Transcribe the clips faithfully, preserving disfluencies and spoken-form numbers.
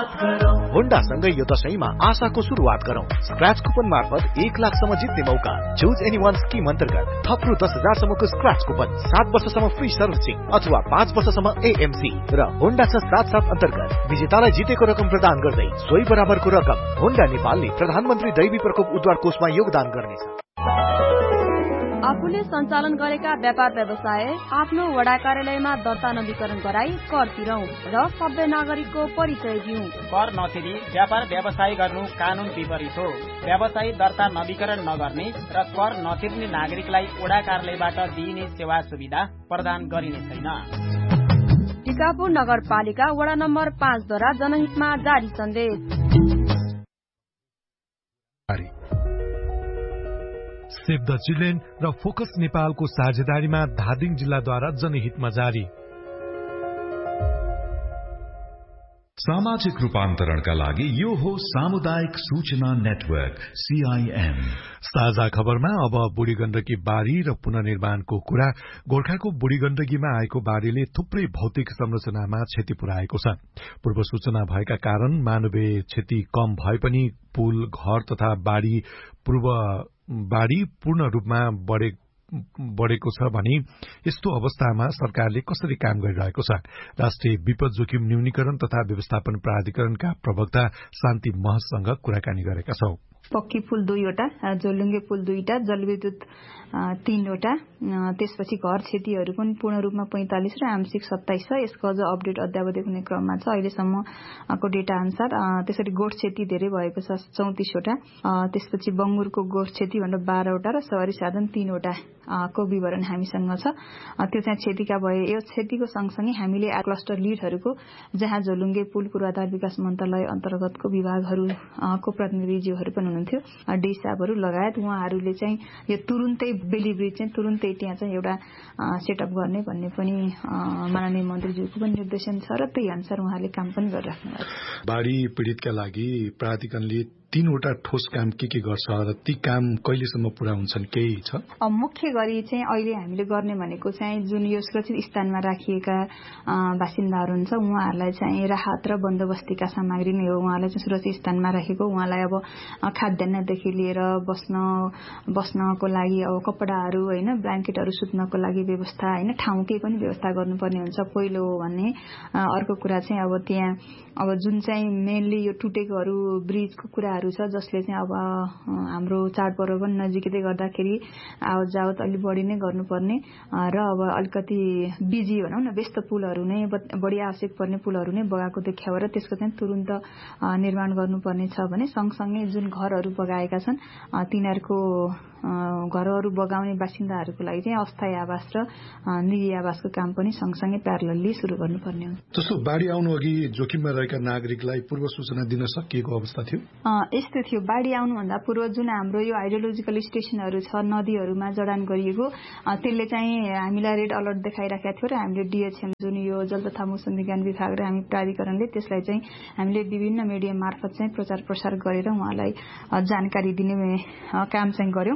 होन्डासँगै यो दशैंमा आशाको सुरुवात गरौं। स्क्रैच कुपन मार्फत एक लाखसम्म जित्ने मौका। चुज एनी वान स्किम अन्तर्गत थप रु दस हजारसम्मको स्क्रैच कुपन, सात वर्षसम्म फ्री सर्भिसिङ अथवा पाँच वर्षसम्म एएमसी र होन्डा छ सात सात अन्तर्गत विजेतालाई जितेको रकम प्रदान गर्दै सोही बराबरको रकम होन्डा नेपालले प्रधानमन्त्री दैवी प्रकोप उद्धार कोषमा योगदान गर्नेछ। आफूले सञ्चालन गरेका व्यापार व्यवसाय आफ्नो वडा कार्यालयमा दर्ता नवीकरण गराई कर तिरौं र सभ्य नागरिकको परिचय दिउँ। कर नतिरी व्यापार व्यवसाय गर्नु कानून विपरीत हो। व्यवसायी दर्ता नवीकरण नगर्ने र कर नतिर्ने नागरिकलाई वडा कार्यालयबाट दिइने सेवा सुविधा प्रदान गरिने छैन। टिकापुर नगरपालिका वडा नम्बर पाँचद्वारा जनहितमा जारी सन्देश। सेभ द चिल्ड्रेन र फोकस नेपालको साझेदारीमा धादिङ जिल्लाद्वारा जनहितमा जारी। सामाजिक रूपान्तरणका लागि यो हो सामुदायिक सूचना नेटवर्क सीआईएन। साझा खबरमा अब बुढी गण्डकी बारी र पुनर्निर्माणको कुरा। गोर्खाको बुढी गण्डकीमा आएको बारीले थुप्रै भौतिक संरचनामा क्षति पुर्याएको छ। पूर्व सूचना भएका कारण मानवीय क्षति कम भए पनि पुल, घर तथा बारी पूर्व बाढी पूर्ण रूपमा बढे बढ़ेको छ भने यस्तो अवस्थामा सरकारले कसरी काम गरिरहेको छ? राष्ट्रिय विपद जोखिम न्यूनीकरण तथा व्यवस्थापन प्राधिकरणका प्रवक्ता शान्ति महसँग कुराकानी गरेका छौं। पक्की पुल दुईवटा, जोलुङ्गे पुल दुईटा, जलविद्युत तीनवटा, त्यसपछि घर क्षतिहरू पनि पूर्ण रूपमा पैंतालिस र आंशिक सत्ताइस छ। यसको अझ अपडेट अद्यावधि हुने क्रममा छ अहिलेसम्मको डेटा अनुसार। त्यसरी गोठ क्षति धेरै भएको छ, चौतिसवटा। त्यसपछि बंगुरको गोठ क्षति भनेर बाह्रवटा र सवारी साधन तीनवटा को विवरण हामीसँग छ। त्यो चाहिँ क्षतिका भए। यो क्षतिको सँगसँगै हामीले क्लस्टर लिडहरूको जहाँ झोलुङ्गे पुल पूर्वाधार विकास मन्त्रालय अन्तर्गतको विभागहरूको प्रतिनिधिज्यूहरू पनि हुनुहुन्थ्यो, डिसाबहरू लगायत उहाँहरूले चाहिँ यो तुरुन्तै बेली ब्रिज चाहिँ तुरुन्तै त्यहाँ चाहिँ एउटा सेटअप गर्ने भन्ने पनि माननीय मन्त्रीज्यूको पनि निर्देशन छ र त्यही अनुसार उहाँले काम पनि गरिराख्नु भएको छ। बाढी पीड़ितका लागि प्राधिकरणले तीनवटा ठोस काम के के गर्छ र ती काम कहिलेसम्म पूरा हुन्छन् केही छ? मुख्य गरी चाहिँ अहिले हामीले गर्ने भनेको चाहिँ जुन यो सुरक्षित स्थानमा राखिएका बासिन्दाहरू हुन्छ उहाँहरूलाई चाहिँ राहत र बन्दोबस्तीका सामग्री नै हो। उहाँलाई चाहिँ सुरक्षित स्थानमा राखेको, उहाँलाई अब खाद्यान्नदेखि लिएर बस्न बस्नको लागि अब कपडाहरू होइन, ब्ल्याङ्केटहरू सुत्नको लागि व्यवस्था होइन, ठाउँकै पनि व्यवस्था गर्नुपर्ने हुन्छ पहिलो हो भने। अर्को कुरा चाहिँ अब त्यहाँ अब जुन चाहिँ मेनली यो टुटेकोहरू ब्रिजको कुरा छ जसले चाहिँ अब हाम्रो चाडपर्व पनि नजिकै गर्दाखेरि आवत जावत अलिक बढी नै गर्नुपर्ने र अब अलिकति बिजी भनौँ न व्यस्त पुलहरू नै बढी आवश्यक पर्ने पुलहरू नै बगाएको देख्या र त्यसको चाहिँ तुरुन्त निर्माण गर्नुपर्ने छ भने सँगसँगै जुन घरहरू बगाएका छन् तिनीहरूको घरहरू बगाउने बासिन्दाहरूको लागि चाहिँ अस्थायी आवास र निजी आवासको काम पनि सँगसँगै प्यारलली सुरु गर्नुपर्ने हो। जस्तो बाढी आउनु अघि जोखिममा रहेका नागरिकलाई पूर्व सूचना दिन सकिएको अवस्था थियो? यस्तो थियो, बाढी आउनुभन्दा पूर्व जुन हाम्रो यो हाइड्रोलोजिकल स्टेशनहरू छ नदीहरूमा जडान गरिएको त्यसले चाहिँ हामीलाई रेड अलर्ट देखाइराखेको थियो र हामीले डिएचएम जुन यो जल तथा मौसम विज्ञान विभाग र हामी प्राधिकरणले त्यसलाई चाहिँ हामीले विभिन्न मिडिया मार्फत चाहिँ प्रचार प्रसार गरेर उहाँलाई जानकारी दिने काम चाहिँ गर्यौं।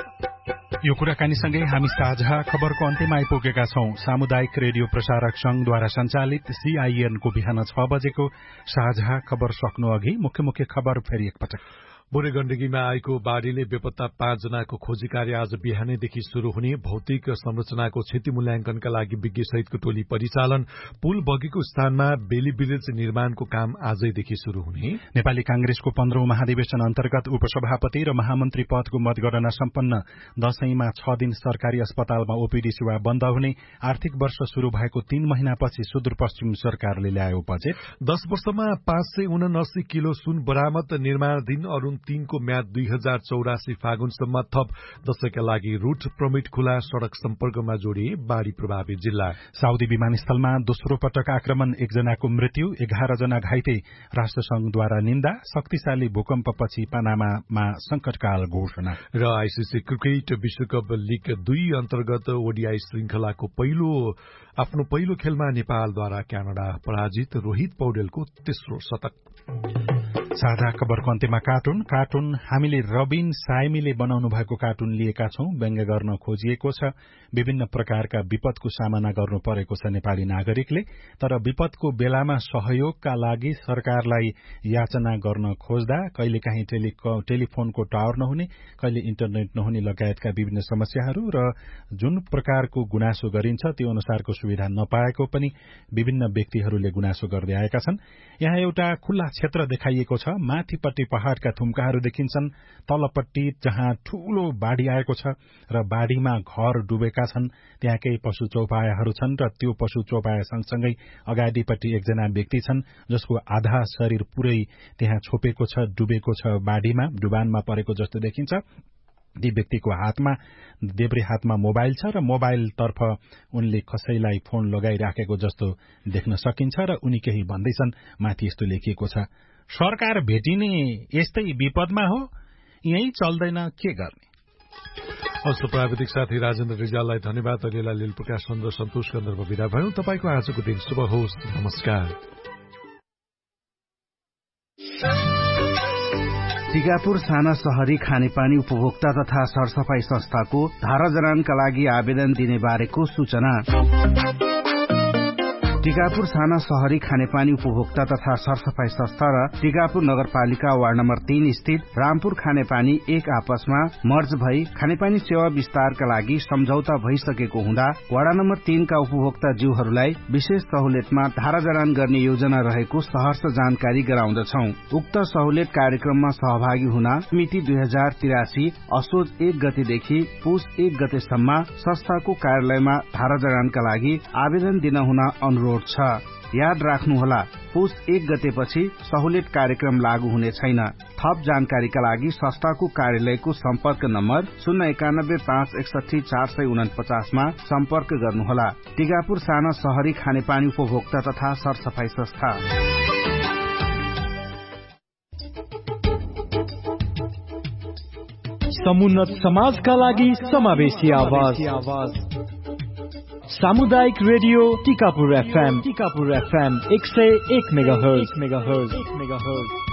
यो कुराकानीसँगै हामी साझा खबरको अन्त्यमा आइपुगेका छौं। सामुदायिक रेडियो प्रसारक संघद्वारा सञ्चालित सीआईएनको बिहान छ बजेको साझा खबर सक्नु अघि मुख्य मुख्य खबर फेरि एकपटक। बुढी गण्डकीमा आएको बाढीले बेपत्ता पाँच जनाको खोजी कार्य आज बिहानैदेखि शुरू हुने। भौतिक संरचनाको क्षति मूल्याङ्कनका लागि विज्ञ सहितको टोली परिचालन। पुल बगेको स्थानमा बेली ब्रिज निर्माणको काम आजैदेखि शुरू हुने। नेपाली कांग्रेसको पन्ध्रौं महाधिवेशन अन्तर्गत उपसभापति र महामन्त्री पदको मतगणना सम्पन्न। दशैंमा छ दिन सरकारी अस्पतालमा ओपीडी सेवा बन्द हुने। आर्थिक वर्ष शुरू भएको तीन महिनापछि सुदूरपश्चिम सरकारले ल्यायो बजेट। दश वर्षमा पाँच सय उनासी किलो सुन बरामद। निर्माणाधीन अरूण तीनको म्याद दुई हजार चौरासी फागुनसम्म थप। दशैंका लागि रूट परमिट खुला। सड़क सम्पर्कमा जोडिए बाढ़ी प्रभावित जिल्ला। साउदी विमानस्थलमा दोस्रो पटक आक्रमण, एकजनाको मृत्यु, एघार जना घाइते। राष्ट्रसंघद्वारा निन्दा। शक्तिशाली भूकम्पपछि पनामामा संकटकाल घोषणा। र आईसीसी क्रिकेट विश्वकप लीग दुई अन्तर्गत ओडीआई श्रृंखलाको पहिलो आफ्नो पहिलो खेलमा नेपालद्वारा क्यानाडा पराजित। रोहित पौडेलको तेस्रो शतक। साझा खबरको अन्त्यमा कार्टुन कार्टुन हामीले रबिन साइमीले बनाउनु भएको कार्टुन लिएका छौं। व्यङ्ग्य गर्न खोजिएको छ। विभिन्न प्रकारका विपदको सामना गर्नु परेको छ नेपाली नागरिकले, तर विपदको बेलामा सहयोगका लागि सरकारलाई याचना गर्न खोज्दा कहिलेकाहीँ टेलिफोनको टावर नहुने, कहिले इन्टरनेट नहुने लगायतका विभिन्न समस्याहरू र जुन प्रकारको गुनासो गरिन्छ त्यो अनुसारको सुविधा नपाएको पनि विभिन्न व्यक्तिहरूले गुनासो गर्दै आएका छन्। यहाँ एउटा खुल्ला क्षेत्र देखाइएको छ। माथिपट्टि पहाड़का थुम्काहरू देखिन्छन्, तलपट्टि जहाँ ठूलो बाढ़ी आएको छ र बाढ़ीमा घर डुबेका छन् त्यहाँकै पशु चौपायाहरू छन् र त्यो पशु चौपाया सँगसँगै अगाडिपट्टि एकजना व्यक्ति छन् जसको आधा शरीर पुरै त्यहाँ छोपेको छ, डुबेको छ, बाढ़ीमा डुबानमा परेको जस्तो देखिन्छ। ती व्यक्तिको हातमा देब्रे हातमा मोबाइल छ र मोबाइलतर्फ उनले कसैलाई फोन लगाइराखेको जस्तो देख्न सकिन्छ र उनी केही भन्दैछन्। माथि यस्तो लेखिएको छ, सरकार भेटिने यस्तै विपदमा हो, यही चल्दैन, के गर्ने। हस्त प्राविधिक साथी राजेन्द्र रिजाललाई धन्यवाद। अहिलेलाई लील प्रकाश चन्द्र सन्तोष गन्धर्व विदा भयौं। तपाईको आजको दिन शुभ होस्। नमस्कार। टिकापुर साना शहरी खानेपानी उपभोक्ता तथा सरसफाई संस्थाको धारा जरानका लागि आवेदन दिने बारेको सूचना। टिकापुर साना शहरी खानेपानी उपभोक्ता तथा सरसफाई संस्था र टिकापुर नगरपालिका वार्ड नम्बर तीन स्थित रामपुर खानेपानी एक आपसमा मर्ज भई खानेपानी सेवा विस्तारका लागि सम्झौता भइसकेको हुँदा वार्ड नम्बर तीन का उपभोक्ता जीवहरूलाई विशेष सहुलियतमा धारा जरान गर्ने योजना रहेको सहर्ष जानकारी गराउँदछौ। उक्त सहुलियत कार्यक्रममा सहभागी हुन मिति दुई हजार तिरासी असोज एक गतेदेखि पुस एक गतेसम्म संस्थाको कार्यालयमा धारा जरानका लागि आवेदन दिन हुन अनुरोध छ। याद राख्नुहोला, पुस एक गतेपछि सहुलियत कार्यक्रम लागू हुने छैन। थप जानकारीका लागि संस्थाको कार्यालयको सम्पर्क नम्बर शून्य एकानब्बे पाँच एकसठी चार सय उनपचासमा सम्पर्क गर्नुहोला। टिकापुर साना शहरी खानेपानी उपभोक्ता तथा सरसफाई संस्था। समुन्नत समाजका लागि समावेशी आवाज सामुदायिक radio Tikapur FM Tikapur FM एक सय एक मेगाहर्ज मेगाहर्ज मेगाहर्ज